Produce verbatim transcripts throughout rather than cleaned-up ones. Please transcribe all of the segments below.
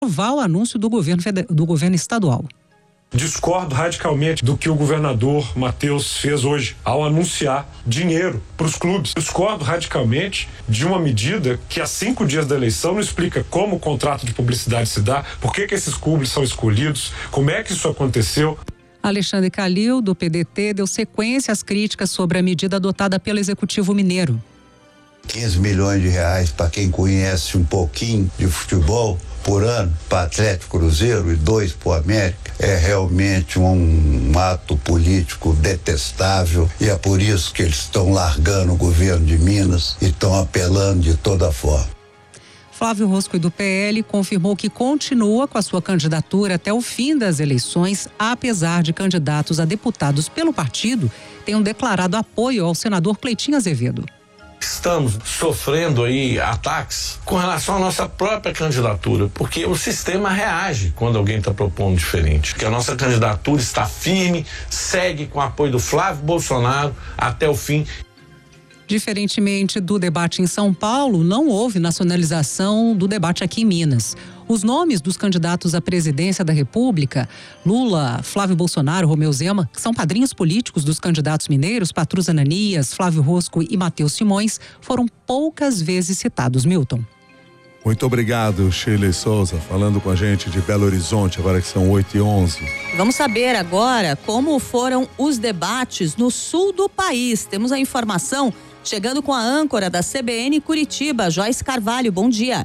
aprovar o anúncio do governo, do governo estadual. Discordo radicalmente do que o governador Matheus fez hoje ao anunciar dinheiro para os clubes. Discordo radicalmente de uma medida que há cinco dias da eleição não explica como o contrato de publicidade se dá, por que que esses clubes são escolhidos, como é que isso aconteceu. Alexandre Calil, do P D T, deu sequência às críticas sobre a medida adotada pelo Executivo Mineiro. quinze milhões de reais para quem conhece um pouquinho de futebol por ano para Atlético Cruzeiro e dois para o América é realmente um, um ato político detestável, e é por isso que eles estão largando o governo de Minas e estão apelando de toda forma. Flávio Rosco, do P L, confirmou que continua com a sua candidatura até o fim das eleições, apesar de candidatos a deputados pelo partido tenham declarado apoio ao senador Cleitinho Azevedo. Estamos sofrendo aí ataques com relação à nossa própria candidatura, porque o sistema reage quando alguém está propondo diferente. Que a nossa candidatura está firme, segue com o apoio do Flávio Bolsonaro até o fim. Diferentemente do debate em São Paulo, não houve nacionalização do debate aqui em Minas. Os nomes dos candidatos à presidência da República, Lula, Flávio Bolsonaro, Romeu Zema, que são padrinhos políticos dos candidatos mineiros, Patrus Ananias, Flávio Rosco e Matheus Simões, foram poucas vezes citados. Milton. Muito obrigado, Shirley Souza, falando com a gente de Belo Horizonte, agora que são oito e onze. Vamos saber agora como foram os debates no sul do país. Temos a informação chegando com a âncora da C B N Curitiba, Joyce Carvalho. Bom dia.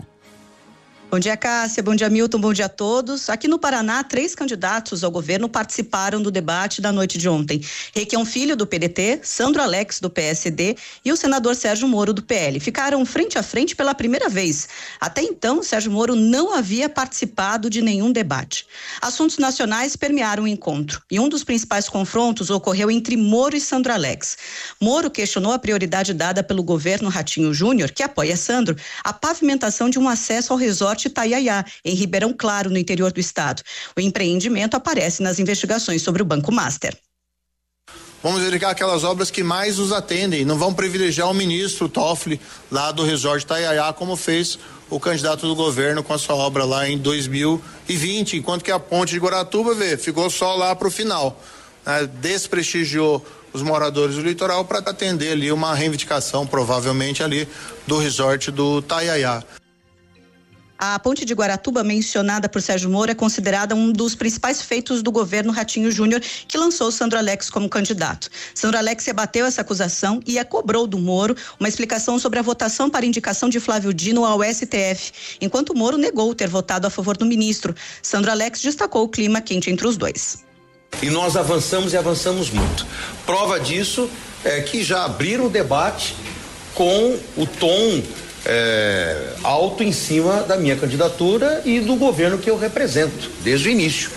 Bom dia, Cássia. Bom dia, Milton. Bom dia a todos. Aqui no Paraná, três candidatos ao governo participaram do debate da noite de ontem. Requião Filho, do P D T, Sandro Alex, do P S D e o senador Sérgio Moro, do P L. Ficaram frente a frente pela primeira vez. Até então, Sérgio Moro não havia participado de nenhum debate. Assuntos nacionais permearam o encontro e um dos principais confrontos ocorreu entre Moro e Sandro Alex. Moro questionou a prioridade dada pelo governo Ratinho Júnior, que apoia Sandro, a pavimentação de um acesso ao resort Itaiaiá, em Ribeirão Claro, no interior do estado. O empreendimento aparece nas investigações sobre o Banco Master. Vamos dedicar aquelas obras que mais nos atendem. Não vamos privilegiar o ministro Toffoli lá do resort Itaiaiá, como fez o candidato do governo com a sua obra lá em dois mil e vinte, enquanto que a ponte de Guaratuba, vê, ficou só lá para o final. Né? Desprestigiou os moradores do litoral para atender ali uma reivindicação, provavelmente ali, do resort do Itaiaiá. A ponte de Guaratuba, mencionada por Sérgio Moro, é considerada um dos principais feitos do governo Ratinho Júnior, que lançou Sandro Alex como candidato. Sandro Alex rebateu essa acusação e a cobrou do Moro uma explicação sobre a votação para indicação de Flávio Dino ao S T F, enquanto Moro negou ter votado a favor do ministro. Sandro Alex destacou o clima quente entre os dois. E nós avançamos e avançamos muito. Prova disso é que já abriram o debate com o tom É, alto em cima da minha candidatura e do governo que eu represento, desde o início.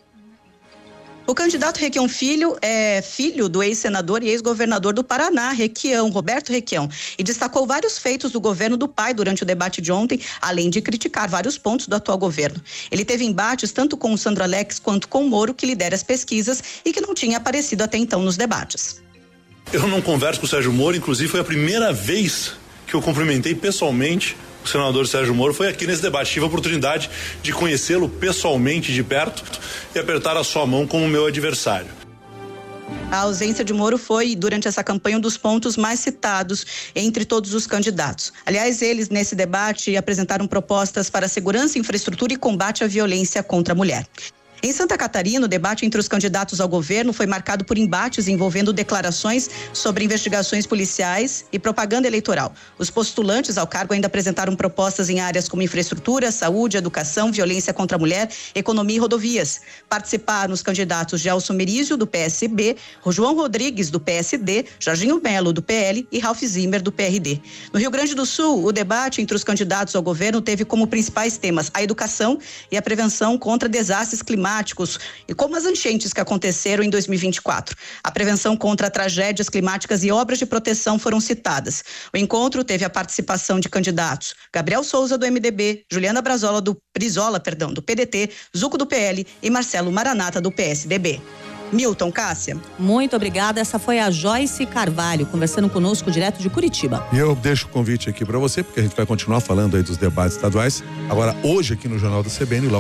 O candidato Requião Filho é filho do ex-senador e ex-governador do Paraná, Requião, Roberto Requião, e destacou vários feitos do governo do pai durante o debate de ontem, além de criticar vários pontos do atual governo. Ele teve embates tanto com o Sandro Alex quanto com o Moro, que lidera as pesquisas e que não tinha aparecido até então nos debates. Eu não converso com o Sérgio Moro, inclusive foi a primeira vez que eu cumprimentei pessoalmente o senador Sérgio Moro, foi aqui nesse debate. Tive a oportunidade de conhecê-lo pessoalmente de perto e apertar a sua mão como meu adversário. A ausência de Moro foi, durante essa campanha, um dos pontos mais citados entre todos os candidatos. Aliás, eles, nesse debate, apresentaram propostas para segurança, infraestrutura e combate à violência contra a mulher. Em Santa Catarina, o debate entre os candidatos ao governo foi marcado por embates envolvendo declarações sobre investigações policiais e propaganda eleitoral. Os postulantes ao cargo ainda apresentaram propostas em áreas como infraestrutura, saúde, educação, violência contra a mulher, economia e rodovias. Participaram os candidatos Gelson Merizio, do P S B, João Rodrigues, do P S D, Jorginho Melo, do P L e Ralph Zimmer, do P R D. No Rio Grande do Sul, o debate entre os candidatos ao governo teve como principais temas a educação e a prevenção contra desastres climáticos e como as enchentes que aconteceram em dois mil e vinte e quatro. A prevenção contra tragédias climáticas e obras de proteção foram citadas. O encontro teve a participação de candidatos Gabriel Souza, do M D B, Juliana Brazola, do Brizola, perdão, do P D T, Zuco, do P L e Marcelo Maranata, do P S D B. Milton, Cássia. Muito obrigada. Essa foi a Joyce Carvalho, conversando conosco direto de Curitiba. E eu deixo o convite aqui para você, porque a gente vai continuar falando aí dos debates estaduais. Agora, hoje aqui no Jornal da C B N, logo